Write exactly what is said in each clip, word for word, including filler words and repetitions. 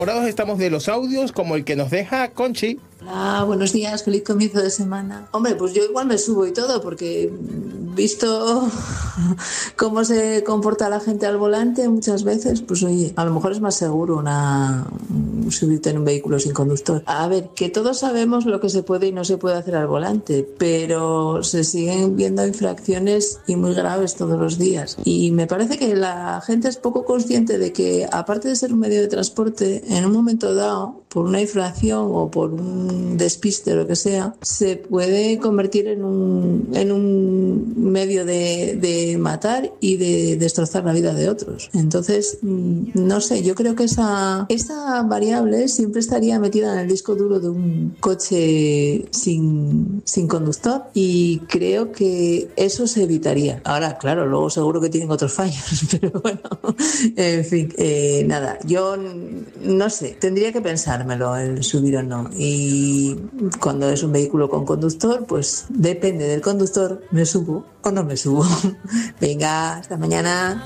Ahora estamos de los audios como el que nos deja Conchi. Hola, buenos días, feliz comienzo de semana. Hombre, pues yo igual me subo y todo, porque visto cómo se comporta la gente al volante muchas veces, pues oye, a lo mejor es más seguro una subirte en un vehículo sin conductor. A ver, que todos sabemos lo que se puede y no se puede hacer al volante, pero se siguen viendo infracciones y muy graves todos los días. Y me parece que la gente es poco consciente de que, aparte de ser un medio de transporte, en un momento dado, por una infracción o por un despiste o lo que sea, se puede convertir en un, en un medio de, de matar y de destrozar la vida de otros. Entonces, no sé, yo creo que esa, esa variable siempre estaría metida en el disco duro de un coche sin, sin conductor, y creo que eso se evitaría. Ahora, claro, luego seguro que tienen otros fallos, pero bueno, en fin, eh, nada, yo no sé, tendría que pensármelo el subir o no. Y Y cuando es un vehículo con conductor, pues depende del conductor, me subo o no me subo. Venga, hasta mañana.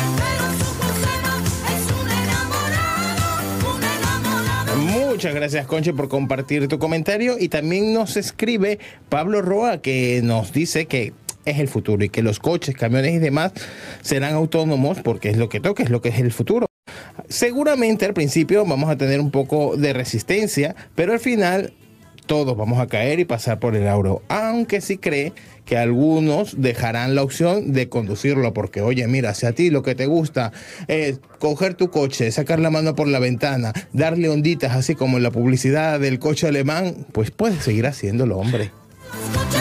Muchas gracias, Conchi, por compartir tu comentario. Y también nos escribe Pablo Roa, que nos dice que es el futuro y que los coches, camiones y demás serán autónomos porque es lo que toca, es lo que es el futuro. Seguramente al principio vamos a tener un poco de resistencia, pero al final todos vamos a caer y pasar por el aro, aunque sí cree que algunos dejarán la opción de conducirlo, porque oye, mira, si a ti lo que te gusta es coger tu coche, sacar la mano por la ventana, darle onditas así como en la publicidad del coche alemán, pues puedes seguir haciéndolo, hombre.